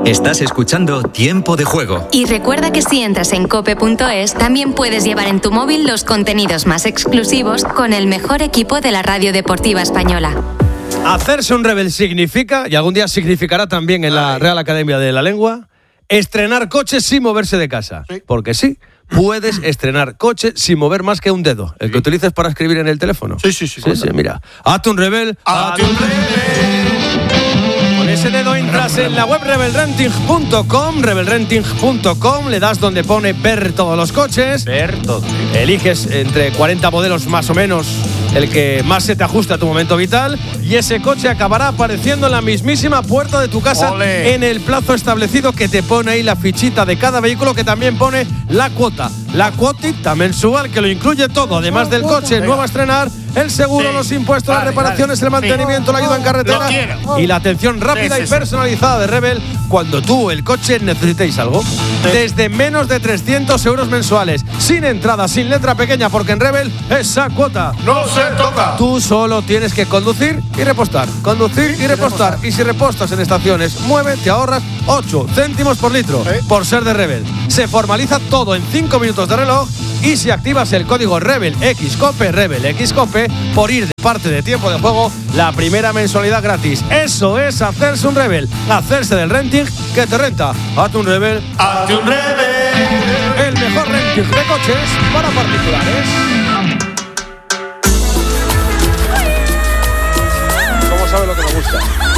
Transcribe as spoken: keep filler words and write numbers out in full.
Estás escuchando Tiempo de Juego. Y recuerda que si entras en cope punto es, también puedes llevar en tu móvil los contenidos más exclusivos con el mejor equipo de la radio deportiva española. Hacerse un rebel significa, y algún día significará también en la Real Academia de la Lengua, estrenar coches sin moverse de casa. Sí. Porque sí, puedes estrenar coche sin mover más que un dedo, el que sí. utilices para escribir en el teléfono. Sí, sí, sí. Sí, sí, mira. Hazte un rebel. Hazte un rebel. Con ese dedo entras en la web rebel renting punto com, rebel renting punto com, le das donde pone ver todos los coches. Ver todo. Eliges entre cuarenta modelos más o menos el que más se te ajusta a tu momento vital y ese coche acabará apareciendo en la mismísima puerta de tu casa. ¡Ole! En el plazo establecido, que te pone ahí la fichita de cada vehículo, que también pone la cuota, la cuotita mensual que lo incluye todo, además del coche nuevo a estrenar, el seguro, sí. los impuestos, vale, las reparaciones, vale. el mantenimiento, sí. la ayuda en carretera y la atención rápida sí, sí, y personalizada sí. de Rebel cuando tú, el coche, necesitéis algo. Sí. Desde menos de trescientos euros mensuales, sin entrada, sin letra pequeña, porque en Rebel esa cuota no se toca. Tú solo tienes que conducir y repostar, conducir y repostar. Y si repostas en estaciones Mueve, te ahorras ocho céntimos por litro ¿Eh? por ser de Rebel. Se formaliza todo en cinco minutos de reloj. Y si activas el código Rebel X Cope, Rebel X Cope, por ir de parte de Tiempo de Juego, la primera mensualidad gratis. Eso es hacerse un Rebel, hacerse del renting que te renta. Hazte un Rebel. Hazte un Rebel. El mejor renting de coches para particulares. ¿Cómo sabes lo que me gusta?